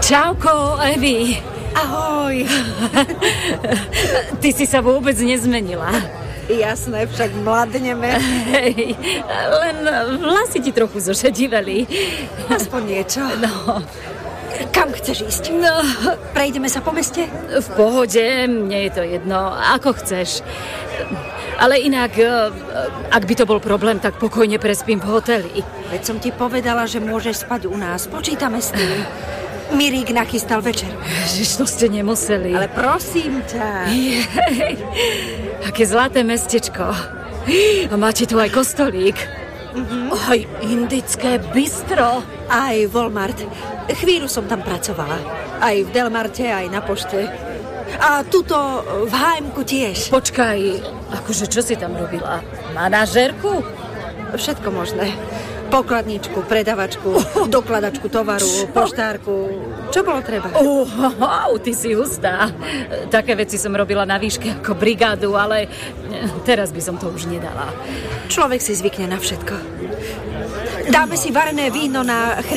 Čauko, Evi. Ahoj. Ty si sa vôbec nezmenila. Jasné, však mladneme. Hej, len vlasy ti trochu zošedívali. Aspoň niečo. No. Kam chceš ísť? No, Prejdeme sa po meste? v pohode, mne je to jedno, ako chceš. Ale inak, ak by to bol problém, tak pokojne prespím v hoteli. Veď som ti povedala, že môžeš spať u nás. Počítame s tým. Mirík nachystal večer. Ježiš, to ste nemuseli. Ale prosím ťa. Jej, aké zlaté mestečko. A máte tu aj kostolík. Aj indické bistro. Aj Walmart. Chvíľu som tam pracovala. Aj v Delmarte, aj na pošte. A tuto v HM-ku tiež. Počkaj, akože čo si tam robila? Manažérku? Všetko možné. Pokladničku, predavačku, dokladačku tovaru, poštárku. Čo bolo treba? Ty si hustá. Také veci som robila na výške ako brigádu, ale teraz by som to už nedala. Človek si zvykne na všetko. Dáme si varené víno na